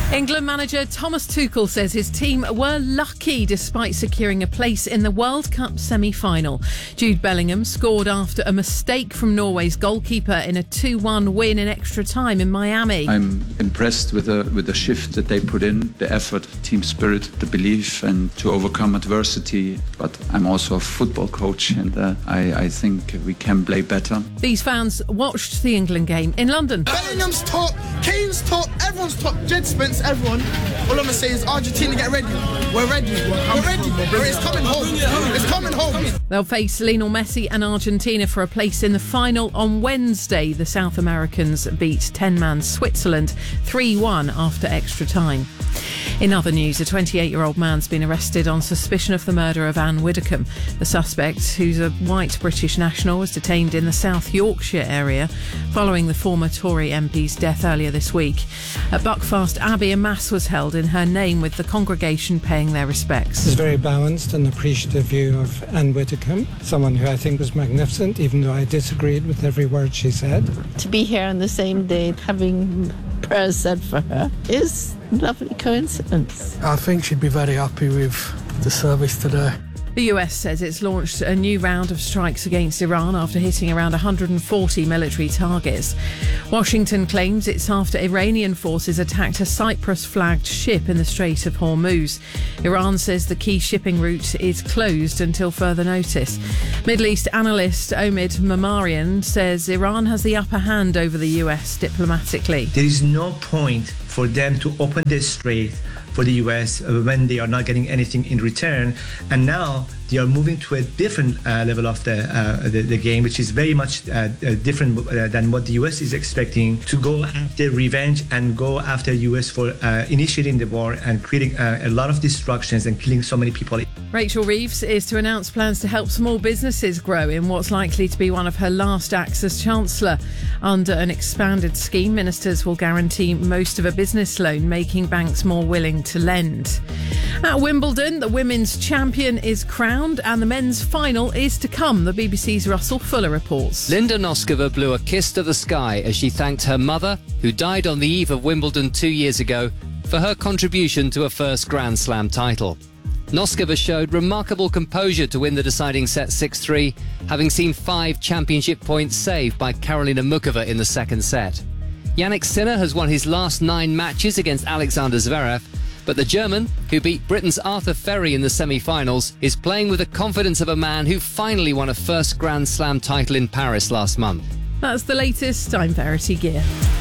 England manager Thomas Tuchel says his team were lucky despite securing a place in the World Cup semi-final. Jude Bellingham scored after a mistake from Norway's goalkeeper in a 2-1 win in extra time in Miami. I'm impressed with the shift that they put in, the effort, team spirit, the belief, and to overcome adversity. But I'm also a football coach, and I think we can play better. These fans watched the England game in London. Bellingham's top, Kane's top, everyone's top, Jed Spence, everyone. All I'm going to say is Argentina, get ready. We're ready. We're ready. It's coming home. It's coming home. They'll face Lionel Messi and Argentina for a place in the final on Wednesday. The South Americans beat 10-man Switzerland 3-1 after extra time. In other news, a 28-year-old man's been arrested on suspicion of the murder of Anne Widdecombe. The suspect, who's a white British national, was detained in the South Yorkshire area following the former Tory MP's death earlier this week. At Buckfast Abbey, a mass was held in her name with the congregation paying their respects. It's a very balanced and appreciative view of Anne Widdecombe, someone who I think was magnificent, even though I disagreed with every word she said. To be here on the same day, having prayers said for her, is a lovely coincidence. I think she'd be very happy with the service today. The US says it's launched a new round of strikes against Iran after hitting around 140 military targets. Washington claims it's after Iranian forces attacked a Cyprus-flagged ship in the Strait of Hormuz. Iran says the key shipping route is closed until further notice. Middle East analyst Omid Mamarian says Iran has the upper hand over the US diplomatically. There is no point for them to open the strait for the US when they are not getting anything in return, and now they are moving to a different level of the game, which is very much different than what the US is expecting, to go after revenge and go after US for initiating the war and creating a lot of destructions and killing so many people. Rachel Reeves is to announce plans to help small businesses grow in what's likely to be one of her last acts as Chancellor. Under an expanded scheme, ministers will guarantee most of a business loan, making banks more willing to lend. At Wimbledon, the women's champion is crowned and the men's final is to come. The BBC's Russell Fuller reports. Linda Noskova blew a kiss to the sky as she thanked her mother, who died on the eve of Wimbledon 2 years ago, for her contribution to a first Grand Slam title. Noskova showed remarkable composure to win the deciding set 6-3, having seen 5 championship points saved by Karolina Muchova in the second set. Jannik Sinner has won his last 9 matches against Alexander Zverev, but the German, who beat Britain's Arthur Ferry in the semi-finals, is playing with the confidence of a man who finally won a first Grand Slam title in Paris last month. That's the latest. I'm Verity Gear.